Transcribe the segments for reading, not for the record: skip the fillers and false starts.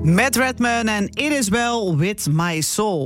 Matt Redman en It Is Well With My Soul.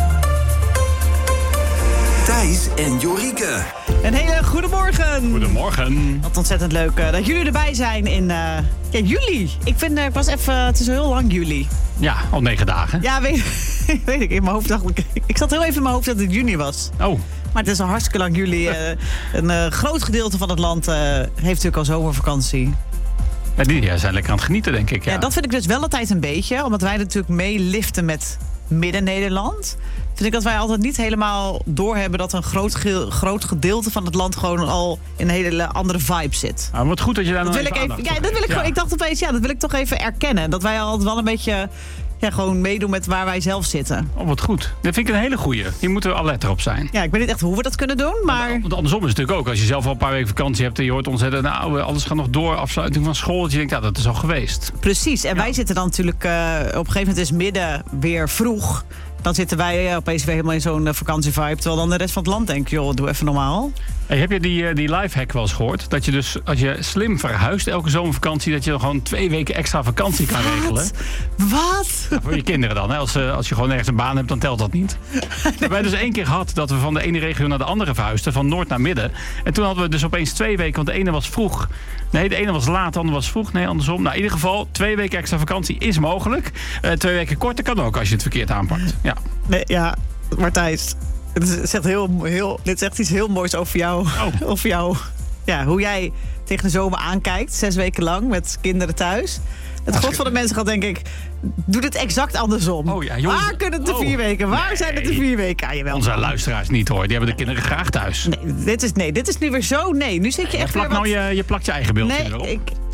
Thijs en Jorike. Een hele goede morgen. Goedemorgen. Wat ontzettend leuk dat jullie erbij zijn in juli. Ik was even, het is al heel lang juli. Ja, al 9 dagen. Ja, weet ik. In mijn hoofd dacht ik zat heel even in mijn hoofd dat het juni was. Oh. Maar het is al hartstikke lang juli. Een groot gedeelte van het land heeft natuurlijk al zomervakantie. Ja, die zijn lekker aan het genieten, denk ik. Ja, dat vind ik dus wel altijd een beetje. Omdat wij natuurlijk meeliften met Midden-Nederland. Vind ik dat wij altijd niet helemaal doorhebben dat een groot gedeelte van het land gewoon al in een hele andere vibe zit. Ah, wat goed dat je daar nog even gewoon. Ik dacht opeens, dat wil ik toch even erkennen. Dat wij altijd wel een beetje gewoon meedoen met waar wij zelf zitten. Oh, wat goed. Dat vind ik een hele goeie. Hier moeten we alert op zijn. Ja, ik weet niet echt hoe we dat kunnen doen, maar... Want andersom is het natuurlijk ook. Als je zelf al een paar weken vakantie hebt en je hoort ontzettend... alles gaat nog door, afsluiting van school. Dat je denkt, dat is al geweest. Precies. En wij zitten dan natuurlijk... op een gegeven moment is midden weer vroeg. Dan zitten wij opeens weer helemaal in zo'n vakantievibe. Terwijl dan de rest van het land denkt, joh, doe even normaal. Hey, heb je die lifehack wel eens gehoord? Dat je dus, als je slim verhuist elke zomervakantie... dat je dan gewoon 2 weken extra vakantie kan regelen. Wat? Ja, voor je kinderen dan. Hè? Als je gewoon ergens een baan hebt, dan telt dat niet. Nee. We hebben dus 1 keer gehad dat we van de ene regio naar de andere verhuisden. Van noord naar midden. En toen hadden we dus opeens 2 weken. Want de ene was vroeg. Nee, de ene was laat, de andere was vroeg. Nee, andersom. Nou, in ieder geval, 2 weken extra vakantie is mogelijk. 2 weken korter kan ook als je het verkeerd aanpakt. Ja. Nee, ja, Martijs. Dit is echt iets heel moois over jou. Oh. Over jou. Ja, hoe jij tegen de zomer aankijkt, 6 weken lang met kinderen thuis. Het god van de mensen gaat, denk ik, doe dit exact andersom. Oh ja, jongens. Waar kunnen het de 4 weken? Waar zijn het de 4 weken? Ah, jawel. Onze luisteraars niet, hoor. Die hebben de kinderen graag thuis. Nee, dit is nu weer zo. Nee, nu zit je echt weer je plakt je eigen beeld erop.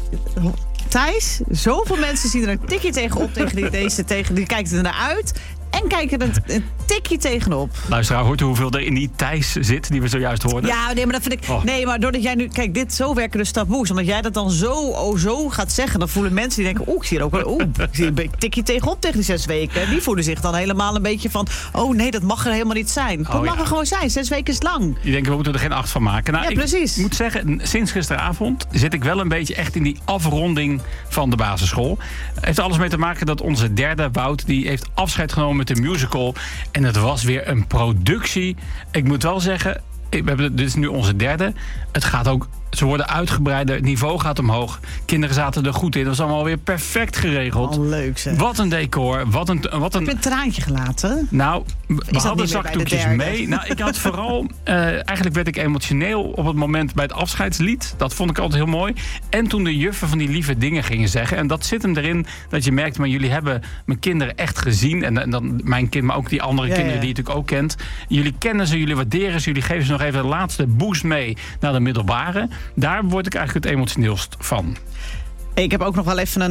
Thijs, zoveel mensen zien er een tikje tegenop die kijken er naar uit. En kijken er een tikje tegenop. Luisteraar, hoort u hoeveel er in die Thijs zit die we zojuist hoorden? Ja, nee, maar dat vind ik... Oh. Nee, maar doordat jij nu... Kijk, zo werken dus taboes. Omdat jij dat dan zo gaat zeggen... dan voelen mensen die denken... ik zie een tikje tegenop tegen die 6 weken. Die voelen zich dan helemaal een beetje van... oh nee, dat mag er helemaal niet zijn. Dat mag er gewoon zijn. 6 weken is lang. Die denken, we moeten er geen 8 van maken. Nou, ja, precies. Ik moet zeggen, sinds gisteravond zit ik wel een beetje echt in die afronding van de basisschool. Het heeft alles mee te maken dat onze derde, Wout, die heeft afscheid genomen met de musical. En het was weer een productie. Ik moet wel zeggen, dit is nu onze derde. Het gaat ook, ze worden uitgebreider, het niveau gaat omhoog. Kinderen zaten er goed in, dat was allemaal weer perfect geregeld. Oh, leuk zeg. Wat een decor, wat een... Heb je een traantje gelaten? Nou, we hadden zakdoekjes mee. Nou, ik had vooral... eigenlijk werd ik emotioneel op het moment bij het afscheidslied. Dat vond ik altijd heel mooi. En toen de juffen van die lieve dingen gingen zeggen. En dat zit hem erin dat je merkt... maar jullie hebben mijn kinderen echt gezien. En dan mijn kind, maar ook die andere kinderen die je natuurlijk ook kent. Jullie kennen ze, jullie waarderen ze. Jullie geven ze nog even de laatste boost mee naar de middelbare. Daar word ik eigenlijk het emotioneelst van. Ik heb ook nog wel even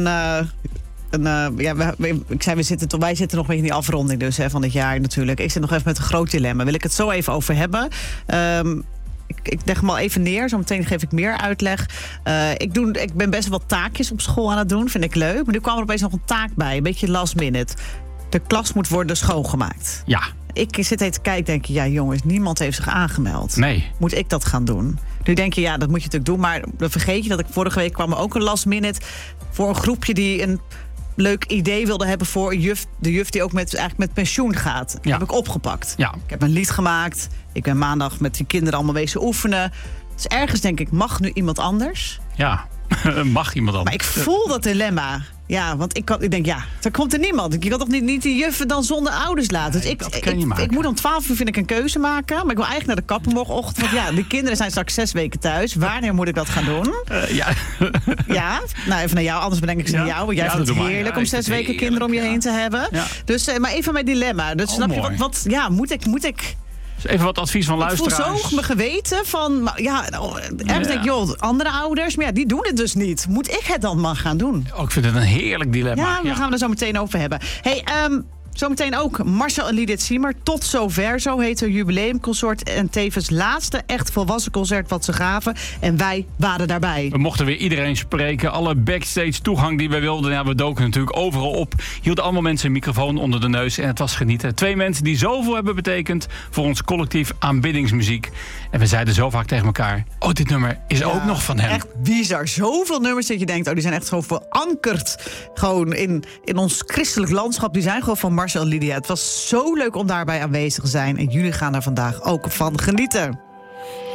wij zitten nog mee in die afronding dus, van dit jaar natuurlijk. Ik zit nog even met een groot dilemma. Wil ik het zo even over hebben? Ik leg hem al even neer. Zometeen geef ik meer uitleg. Ik ben best wel wat taakjes op school aan het doen. Vind ik leuk. Maar nu kwam er opeens nog een taak bij. Een beetje last minute. De klas moet worden schoongemaakt. Ja. Ik zit even te kijken, denk je, jongens, niemand heeft zich aangemeld. Nee. Moet ik dat gaan doen? Nu denk je, dat moet je natuurlijk doen. Maar dan vergeet je dat ik vorige week kwam er ook een last minute voor een groepje die een leuk idee wilde hebben voor de juf die ook eigenlijk met pensioen gaat. Dat heb ik opgepakt. Ja. Ik heb een lied gemaakt. Ik ben maandag met die kinderen allemaal wezen oefenen. Dus ergens denk ik, mag nu iemand anders? Ja, mag iemand anders. Maar ik voel dat dilemma. Ja, want ik denk, er komt er niemand. Je kan toch niet die juffen dan zonder ouders laten. Dus ik moet om 12 uur vind ik een keuze maken. Maar ik wil eigenlijk naar de kapper morgenochtend. Want de kinderen zijn straks 6 weken thuis. Wanneer moet ik dat gaan doen? Ja, nou even naar jou. Anders bedenk ik ze naar jou. Want jij vindt het heerlijk om 6 weken kinderen om je heen te hebben. Ja. Dus, maar even mijn dilemma. Dus snap je, wat moet ik... Dus even wat advies van luisteraars. Ik voel zo mijn geweten van... ergens denk ik, andere ouders... maar die doen het dus niet. Moet ik het dan maar gaan doen? Ik vind het een heerlijk dilemma. Ja, daar gaan we er zo meteen over hebben. Hey, Zometeen ook Marcel en Liedit Siemer. Tot zover, zo heet hun jubileumconcert. En tevens laatste echt volwassen concert wat ze gaven. En wij waren daarbij. We mochten weer iedereen spreken. Alle backstage toegang die we wilden. Ja, we doken natuurlijk overal op. Hielden allemaal mensen een microfoon onder de neus. En het was genieten. 2 mensen die zoveel hebben betekend voor ons collectief aanbiddingsmuziek. En we zeiden zo vaak tegen elkaar... oh, dit nummer is ook nog van hem. Echt bizar. Zoveel nummers dat je denkt... oh, die zijn echt gewoon verankerd. Gewoon in ons christelijk landschap. Die zijn gewoon van Marcel en Lydia. Het was zo leuk om daarbij aanwezig te zijn. En jullie gaan er vandaag ook van genieten.